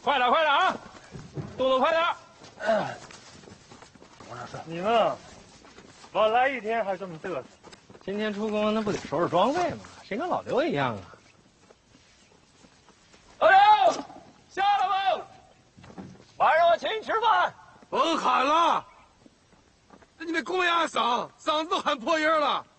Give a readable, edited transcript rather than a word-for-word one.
快点啊！动作快点！ 你们晚来一天还这么嘚瑟？ 今天出工那不得收拾装备吗？谁跟老刘一样啊？老刘，下来吧！晚上我请你吃饭。 甭喊了，那你们公鸭嗓子都喊破音了。